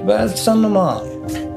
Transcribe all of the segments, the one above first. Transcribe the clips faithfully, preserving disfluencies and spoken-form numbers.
beh, stanno male.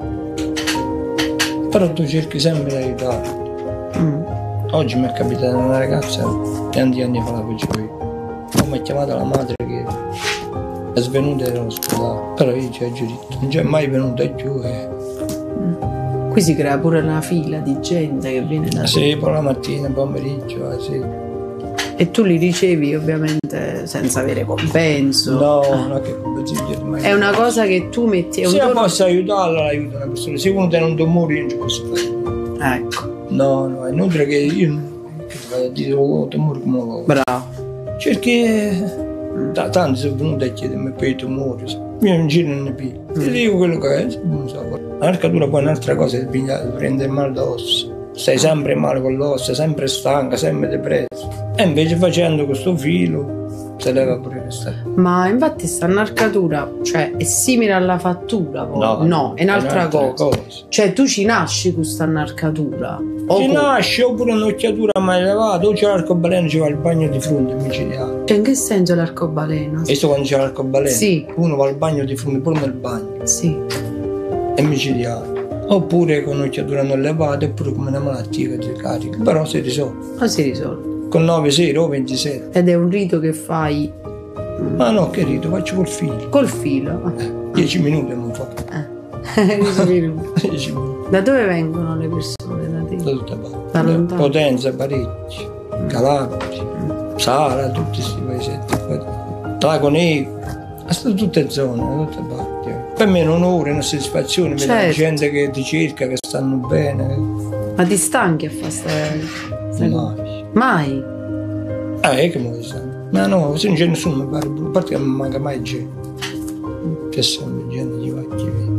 Però tu cerchi sempre di aiutare. Mm. Oggi mi è capitata una ragazza, tanti anni fa la facevo io. Poi mi ha chiamata la madre che è svenuta dall'ospedale. Però io ci ho detto, non c'è mai venuta giù. E... Mm. Qui si crea pure una fila di gente che viene da... Sì, poi la mattina, pomeriggio, eh, sì. E tu li ricevi ovviamente senza avere compenso? No, eh. non è che compenso mai. È una cosa che tu metti... Se io giorno... posso aiutarla, aiuto una persona. Se uno te non ti muore, io non ci posso fare. Ecco. No, no, è inutile che io che ti vado a dire oh, ti muore come lo... Bravo. Perché da, tanti sono venuti a chiedermi per i tumori. Io non giro ne più. Mm. Ti dico quello che è. Non so. L'arcatura poi è un'altra cosa che prende male d'ossa. Stai sempre male con l'ossa, sempre stanca, sempre depresso. E invece facendo questo filo si leva pure questa. Ma infatti sta narcatura, cioè è simile alla fattura poi? No, no, è un'altra, è un'altra cosa. cosa. Cioè tu ci nasci con questa narcatura? Ci nasci oppure un'occhiatura mai elevata, o c'è l'arcobaleno, c'è il bagno di fronte micidiale. Cioè in che senso l'arcobaleno? E so quando c'è l'arcobaleno? Sì. Uno va al bagno di fronte, pure nel bagno. Sì. È micidiale. Oppure con un'occhiatura non elevata, oppure come una malattia che ti carica. Però si risolve. Ma si risolve. Con nove sere o ventisette. Ed è un rito che fai? Ma no, che rito, faccio col filo. Col filo? Eh, dieci minuti non fa. Eh. dieci minuti. dieci minuti. Da dove vengono le persone da te? Da tutte parte. Da lontano? Potenza, Parecchi, mm. Calabria, mm. Sala, tutti questi paesetti. Lago Negro, sono tutte zone, da tutte parti. Per me è un onore, una soddisfazione, certo. Vedere gente che ti cerca, che stanno bene. Ma ti stanchi a fare sta... Mai. Mai? Ah, è che mi stanco. Ma no, se non c'è nessuno mi pare, a parte che non manca mai gente. C'è sempre gente che va che viene.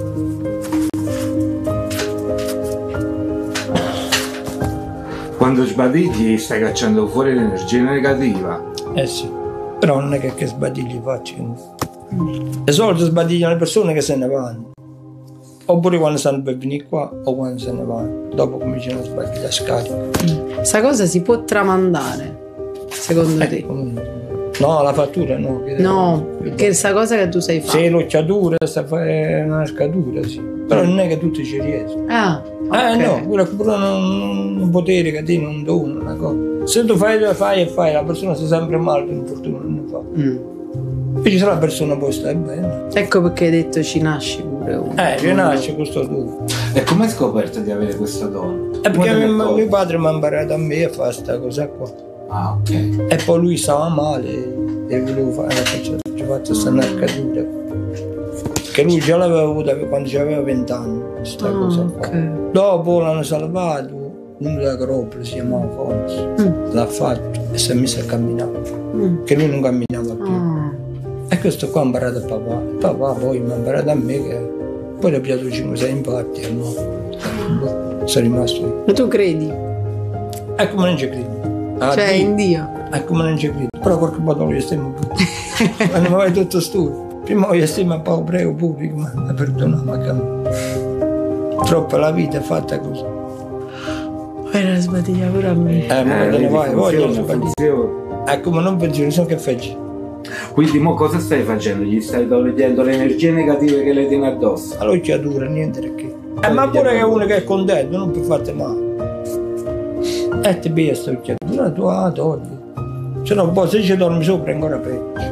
Quando sbadigli stai cacciando fuori l'energia negativa. Eh sì, però non è che, che sbadigli faccio. Di solito sbadigliano le persone che se ne vanno. Oppure quando stanno per venire qua o quando se ne vanno. Dopo cominciano a sbagliare, a scaricare. Questa cosa si può tramandare, secondo eh, te? No, la fattura no. No, che è questa cosa che tu sai fare. Se l'occhiatura, sta fare una scatura, sì. Però non è che tutti ci riescono. Ah, okay. Eh no, quello è pure un, un potere che ti non dono, una cosa. Se tu fai, fai e fai, la persona sta sempre male, per fortuna non ne fa. Mm. Invece se la persona può stare bene. Ecco perché hai detto ci nasci pure uno. Eh, ci nasce questo dono. E come hai scoperto di avere questo dono? È perché mio, mio padre mi ha imparato a me a fare questa cosa qua. Ah, ok. E poi lui stava male e volevo fare la faccia, ci ho fatto questa narcatura. Che lui già l'aveva avuta quando aveva vent'anni, questa ah, cosa qua. Okay. Dopo l'hanno salvato, uno da Gropoli si chiamava Fonso, mm. l'ha fatto e si è messo a camminare. Mm. Che lui non camminava più. Ah. E questo qua ha imparato a papà. Papà poi mi ha imparato a me che poi l'ho piaciuto cinque sei impatti e no. Sono rimasto io. E tu credi? E come non ci credi? Ah, cioè Dio. In Dio? E come non ci credi? Però qualche volta lo stiamo pure. Ma non mi vai tutto studio. Prima io stiamo un po' prego pubblico, ma mi perdona, ma troppo la vita è fatta così. Era sbadiglia pure a me. Eh, ma te ne vai, voglio sbagliare. Eh, come non funziona, so che faccio. Quindi mo cosa stai facendo? Gli stai togliendo le energie negative che le tieni addosso? All'occhiatura, niente di che. Eh, ma pure che uno che è contento, non può farti male. E ti pia sta occhiatura, tu la togli. Se no, poi se ci dormi sopra è ancora peggio.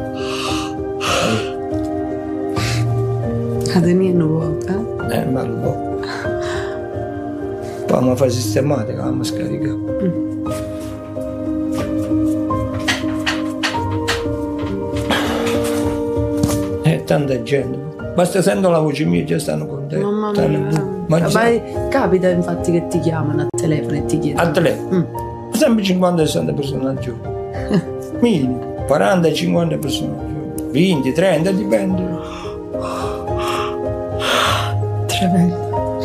La teniamo vuota? Eh, eh ma lo può. Poi mi fa sistematica, la scarica. Mm. Tanta gente, basta sento la voce mia già stanno contenti. Mamma mia. Ma già... capita infatti che ti chiamano a telefono e ti chiedono. A telefono? Mm. Sempre cinquanta sessanta persone al giorno. Minimo, quaranta cinquanta persone al giorno. venti, trenta, dipende. Tremendo.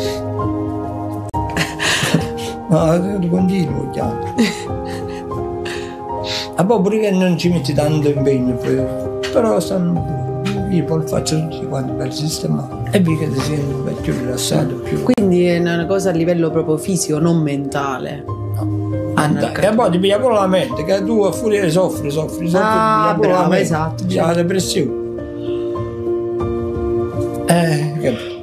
Ma tu continuo chiamo. A poi pure che non ci metti tanto impegno, però stanno. Io poi faccio tutti quanti per sistemare e vi che ti senti più rilassato più. Quindi è una cosa a livello proprio fisico, non mentale. No. Ah, e poi ti piglia pure la mente, che tu a furia soffri, soffri, soffri, ah, bravo, esatto, c'è la depressione. Eh, che...